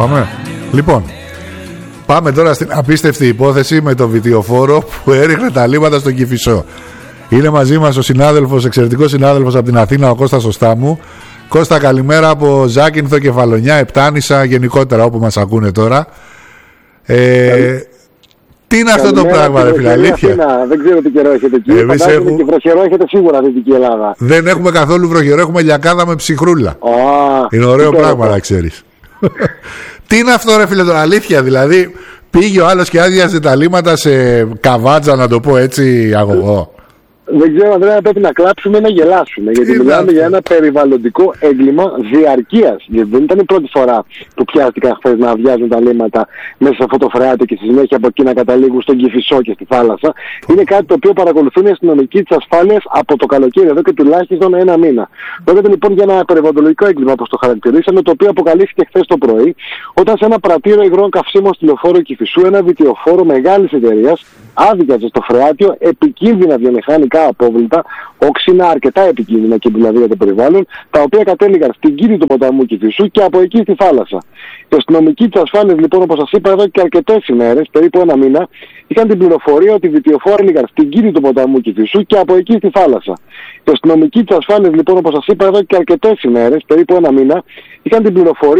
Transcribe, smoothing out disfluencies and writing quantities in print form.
Πάμε. Λοιπόν, πάμε τώρα στην απίστευτη υπόθεση με το βιτιοφόρο που έριχνε τα λίμματα στον Κηφισό. Είναι μαζί μας ο συνάδελφος, εξαιρετικός συνάδελφος από την Αθήνα, ο Κώστας Οστάμου. Κώστα, καλημέρα από Ζάκυνθο, Κεφαλονιά, Επτάνησα, γενικότερα όπου μας ακούνε τώρα. Τι είναι αυτό το πράγμα, ρε φίλε, αλήθεια? Δεν ξέρω τι καιρό έχετε εκεί. Φαντάζομαι και βροχερό έχετε σίγουρα Δυτική Ελλάδα. Δεν έχουμε καθόλου βροχερό, έχουμε λιακάδα με ψυχρούλα. Είναι ωραίο πράγμα, να ξέρεις. Τι είναι αυτό, ρε φίλε, τώρα, αλήθεια? Δηλαδή πήγε ο άλλος και άδειαζε τα λίμματα σε καβάτζα, να το πω έτσι, αγωγό. Δεν ξέρω, Ανδρέα, πρέπει να κλάψουμε ή να γελάσουμε. Γιατί μιλάμε για ένα περιβαλλοντικό έγκλημα διαρκείας. Γιατί δεν ήταν η πρώτη φορά που πιάστηκαν χθες να αδειάζουν τα λίμματα μέσα σε αυτό το φρεάτιο και στη συνέχεια από εκεί να καταλήγουν στον Κηφισό και στη θάλασσα. Είναι κάτι το οποίο παρακολουθούν οι αστυνομικοί της ασφάλειας από το καλοκαίρι, εδώ και τουλάχιστον ένα μήνα. Πρόκειται λοιπόν για ένα περιβαλλοντικό έγκλημα, όπως το χαρακτηρίσαμε, το οποίο αποκαλύφθηκε χθες το πρωί, όταν σε ένα πρατήριο υγρών καυσίμων στη λεωφόρο Κηφισού, ένα βιτιοφόρο μεγάλης εταιρείας άδειαζε στο φρεάτιο επικίνδυνα βιομηχανικά απόβλητα, όξινα, αρκετά επικίνδυνα και δηλαδή για το περιβάλλον, τα οποία κατέληγαν στην κήτη του ποταμού Κηφισού και από εκεί στη θάλασσα. Οι αστυνομικοί της ασφάλειας, λοιπόν, όπως σας είπα, εδώ και αρκετές ημέρες, περίπου ένα μήνα, είχαν την πληροφορία ότι οι βιτιοφόροι έλυγαν στην κήτη του ποταμού Κηφισού και από εκεί στη θάλασσα. Οι αστυνομικοί της ασφάλειας, λοιπόν, όπως σας είπα, εδώ και αρκετές ημέρες, περίπου ένα μήνα, είχαν την πληροφορία